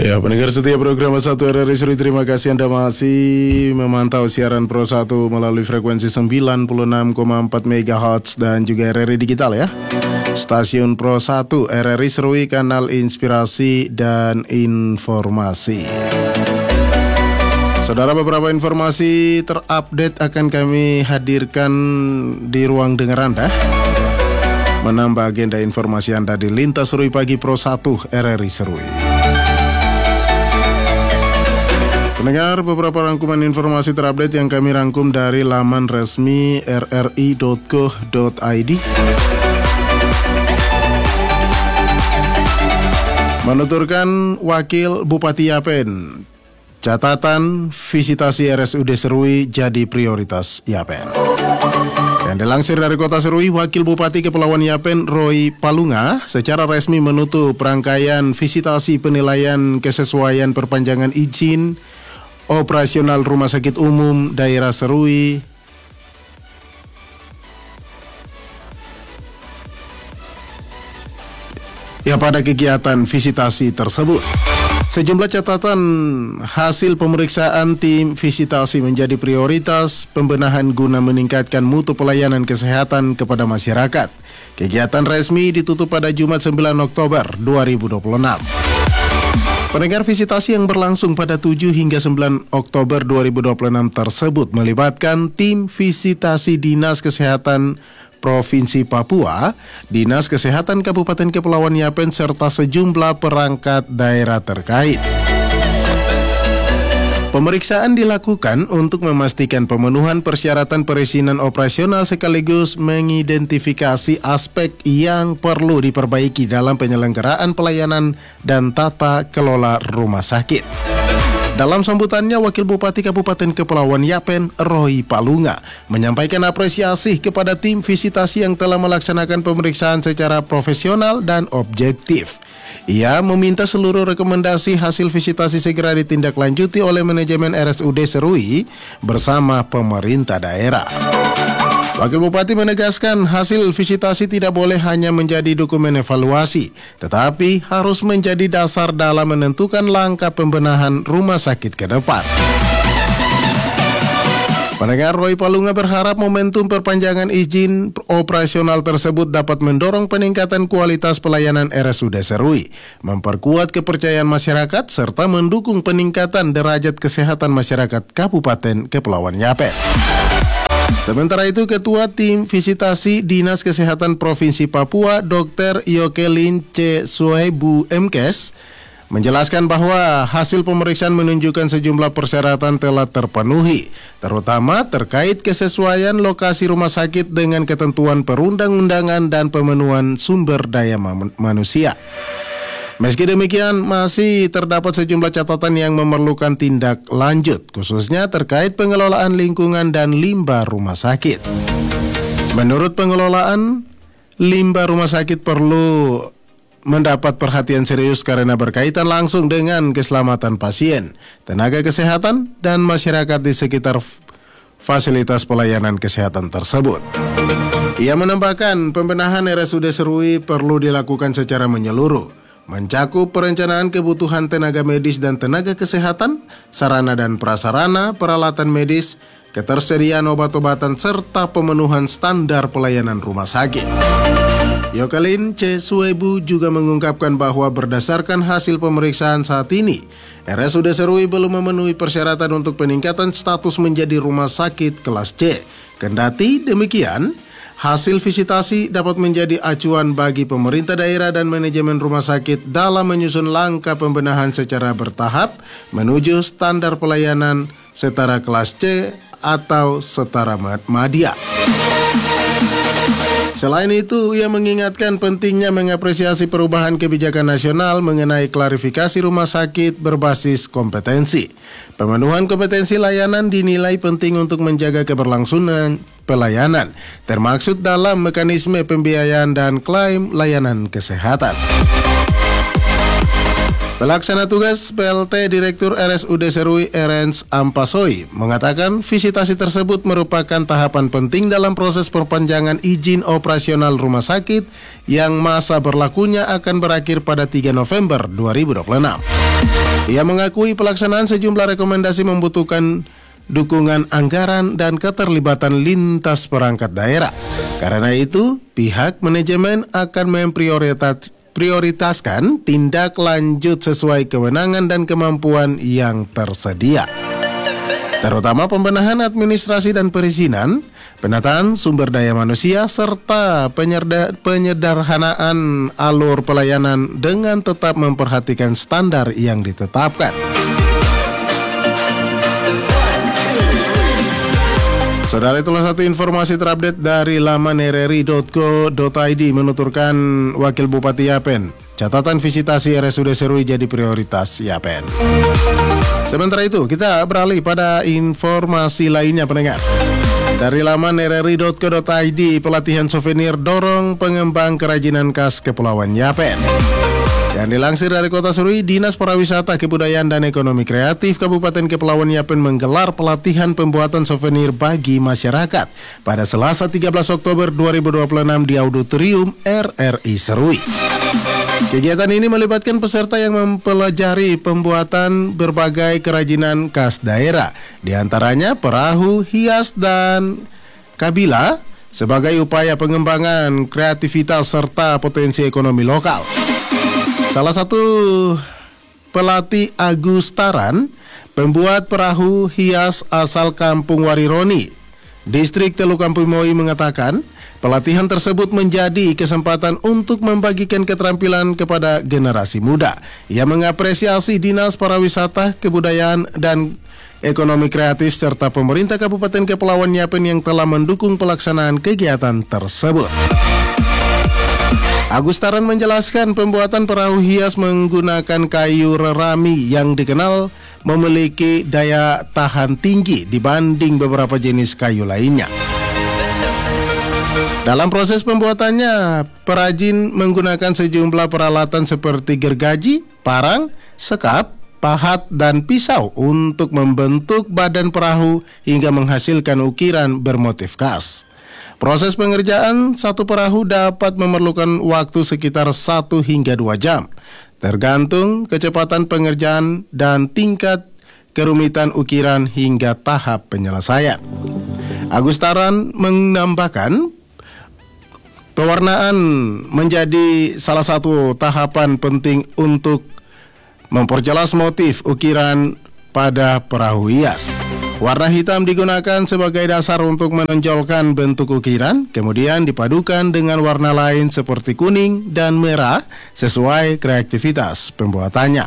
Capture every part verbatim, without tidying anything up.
Ya, pendengar setia program satu R R I Serui, terima kasih Anda masih memantau siaran Pro satu melalui frekuensi sembilan puluh enam koma empat megahertz dan juga R R I Digital ya. Stasiun Pro satu R R I Serui, kanal inspirasi dan informasi. Saudara, beberapa informasi terupdate akan kami hadirkan di ruang dengar Anda, menambah agenda informasi Anda di Lintas Serui Pagi Pro satu R R I Serui. Pendengar, beberapa rangkuman informasi terupdate yang kami rangkum dari laman resmi r r i dot go dot i d. Menuturkan Wakil Bupati Yapen, catatan visitasi R S U D Serui jadi prioritas Yapen. Dan dilansir dari Kota Serui, Wakil Bupati Kepulauan Yapen Roy Palunga secara resmi menutup rangkaian visitasi penilaian kesesuaian perpanjangan izin operasional Rumah Sakit Umum Daerah Serui ya pada kegiatan visitasi tersebut. Sejumlah catatan hasil pemeriksaan tim visitasi menjadi prioritas pembenahan guna meningkatkan mutu pelayanan kesehatan kepada masyarakat. Kegiatan resmi ditutup pada Jumat sembilan Oktober dua ribu dua puluh enam. Pendengar, visitasi yang berlangsung pada tujuh hingga sembilan Oktober dua ribu dua puluh enam tersebut melibatkan tim visitasi Dinas Kesehatan Provinsi Papua, Dinas Kesehatan Kabupaten Kepulauan Yapen, serta sejumlah perangkat daerah terkait. Pemeriksaan dilakukan untuk memastikan pemenuhan persyaratan perizinan operasional sekaligus mengidentifikasi aspek yang perlu diperbaiki dalam penyelenggaraan pelayanan dan tata kelola rumah sakit. Dalam sambutannya, Wakil Bupati Kabupaten Kepulauan Yapen Roy Palunga menyampaikan apresiasi kepada tim visitasi yang telah melaksanakan pemeriksaan secara profesional dan objektif. Ia meminta seluruh rekomendasi hasil visitasi segera ditindaklanjuti oleh manajemen R S U D Serui bersama pemerintah daerah. Wakil Bupati menegaskan hasil visitasi tidak boleh hanya menjadi dokumen evaluasi, tetapi harus menjadi dasar dalam menentukan langkah pembenahan rumah sakit ke depan. Pendengar, Roy Palunga berharap momentum perpanjangan izin operasional tersebut dapat mendorong peningkatan kualitas pelayanan R S U D Serui, memperkuat kepercayaan masyarakat, serta mendukung peningkatan derajat kesehatan masyarakat Kabupaten Kepulauan Yapen. Sementara itu, Ketua Tim Visitasi Dinas Kesehatan Provinsi Papua, Dokter Yokelin C. Suebu M Kes, menjelaskan bahwa hasil pemeriksaan menunjukkan sejumlah persyaratan telah terpenuhi, terutama terkait kesesuaian lokasi rumah sakit dengan ketentuan perundang-undangan dan pemenuhan sumber daya manusia. Meski demikian, masih terdapat sejumlah catatan yang memerlukan tindak lanjut, khususnya terkait pengelolaan lingkungan dan limbah rumah sakit. Menurut pengelolaan, limbah rumah sakit perlu mendapat perhatian serius karena berkaitan langsung dengan keselamatan pasien, tenaga kesehatan, dan masyarakat di sekitar fasilitas pelayanan kesehatan tersebut. Ia menambahkan, pembenahan R S U D Serui perlu dilakukan secara menyeluruh, mencakup perencanaan kebutuhan tenaga medis dan tenaga kesehatan, sarana dan prasarana, peralatan medis, ketersediaan obat-obatan, serta pemenuhan standar pelayanan rumah sakit. Yokelin C. Suebu juga mengungkapkan bahwa berdasarkan hasil pemeriksaan saat ini, R S U D Serui belum memenuhi persyaratan untuk peningkatan status menjadi rumah sakit kelas C. Kendati demikian, hasil visitasi dapat menjadi acuan bagi pemerintah daerah dan manajemen rumah sakit dalam menyusun langkah pembenahan secara bertahap menuju standar pelayanan setara kelas C atau setara madya. Selain itu, ia mengingatkan pentingnya mengapresiasi perubahan kebijakan nasional mengenai klarifikasi rumah sakit berbasis kompetensi. Pemenuhan kompetensi layanan dinilai penting untuk menjaga keberlangsungan pelayanan, termaksud dalam mekanisme pembiayaan dan klaim layanan kesehatan. Pelaksana tugas P L T Direktur R S U D Serui Erens Ampasoi mengatakan visitasi tersebut merupakan tahapan penting dalam proses perpanjangan izin operasional rumah sakit yang masa berlakunya akan berakhir pada tiga November dua ribu dua puluh enam. Ia mengakui pelaksanaan sejumlah rekomendasi membutuhkan dukungan anggaran dan keterlibatan lintas perangkat daerah. Karena itu, pihak manajemen akan memprioritas prioritaskan tindak lanjut sesuai kewenangan dan kemampuan yang tersedia, terutama pembenahan administrasi dan perizinan, penataan sumber daya manusia, serta penyerda, penyederhanaan alur pelayanan dengan tetap memperhatikan standar yang ditetapkan. Saudara, itulah satu informasi terupdate dari laman r r i dot co dot i d menuturkan Wakil Bupati Yapen. Catatan visitasi R S U D Serui jadi prioritas Yapen. Sementara itu, kita beralih pada informasi lainnya pendengar. Dari laman r r i dot co dot i d, pelatihan souvenir dorong pengembang kerajinan khas Kepulauan Yapen. Yang dilansir dari Kota Serui, Dinas Pariwisata, Kebudayaan dan Ekonomi Kreatif Kabupaten Kepulauan Yapen menggelar pelatihan pembuatan souvenir bagi masyarakat pada Selasa tiga belas Oktober dua ribu dua puluh enam di Auditorium R R I Serui. Kegiatan ini melibatkan peserta yang mempelajari pembuatan berbagai kerajinan khas daerah, di antaranya perahu, hias, dan kabila sebagai upaya pengembangan kreativitas serta potensi ekonomi lokal. Salah satu pelatih Agus Taran, pembuat perahu hias asal Kampung Warironi, Distrik Teluk Kampung-Moi, mengatakan pelatihan tersebut menjadi kesempatan untuk membagikan keterampilan kepada generasi muda. Ia mengapresiasi Dinas Pariwisata, Kebudayaan dan Ekonomi Kreatif serta pemerintah Kabupaten Kepulauan Yapen yang telah mendukung pelaksanaan kegiatan tersebut. Agus Taran menjelaskan pembuatan perahu hias menggunakan kayu rerami yang dikenal memiliki daya tahan tinggi dibanding beberapa jenis kayu lainnya. Dalam proses pembuatannya, perajin menggunakan sejumlah peralatan seperti gergaji, parang, sekap, pahat, dan pisau untuk membentuk badan perahu hingga menghasilkan ukiran bermotif khas. Proses pengerjaan satu perahu dapat memerlukan waktu sekitar satu hingga dua jam, tergantung kecepatan pengerjaan dan tingkat kerumitan ukiran hingga tahap penyelesaian. Agus Taran menambahkan, pewarnaan menjadi salah satu tahapan penting untuk memperjelas motif ukiran pada perahu hias. Warna hitam digunakan sebagai dasar untuk menonjolkan bentuk ukiran, kemudian dipadukan dengan warna lain seperti kuning dan merah sesuai kreativitas pembuatannya.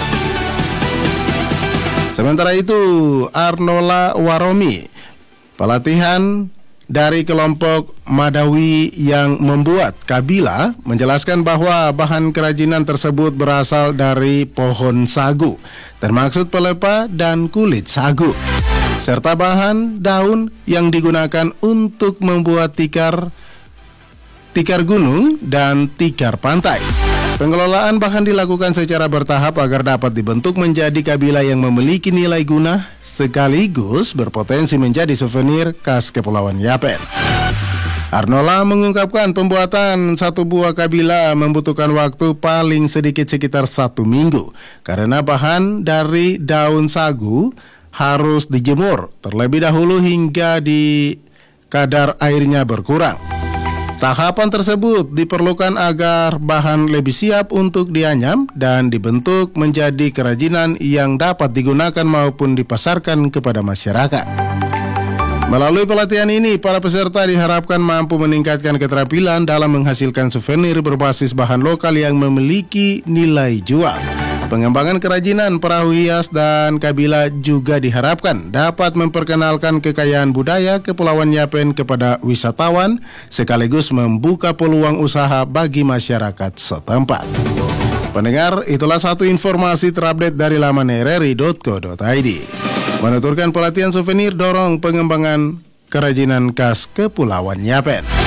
Sementara itu, Arnola Waromi, pelatihan dari kelompok Madawi yang membuat kabila, menjelaskan bahwa bahan kerajinan tersebut berasal dari pohon sagu, termaksud pelepah dan kulit sagu, serta bahan daun yang digunakan untuk membuat tikar, tikar gunung dan tikar pantai. Pengelolaan bahan dilakukan secara bertahap agar dapat dibentuk menjadi kabila yang memiliki nilai guna sekaligus berpotensi menjadi souvenir khas Kepulauan Yapen. Arnola mengungkapkan pembuatan satu buah kabila membutuhkan waktu paling sedikit sekitar satu minggu karena bahan dari daun sagu harus dijemur terlebih dahulu hingga di kadar airnya berkurang. Tahapan tersebut diperlukan agar bahan lebih siap untuk dianyam dan dibentuk menjadi kerajinan yang dapat digunakan maupun dipasarkan kepada masyarakat. Melalui pelatihan ini, para peserta diharapkan mampu meningkatkan keterampilan dalam menghasilkan souvenir berbasis bahan lokal yang memiliki nilai jual. Pengembangan kerajinan perahu hias dan kabila juga diharapkan dapat memperkenalkan kekayaan budaya Kepulauan Yapen kepada wisatawan sekaligus membuka peluang usaha bagi masyarakat setempat. Pendengar, itulah satu informasi terupdate dari laman r r i dot co dot i d. Menuturkan pelatihan souvenir dorong pengembangan kerajinan khas Kepulauan Yapen.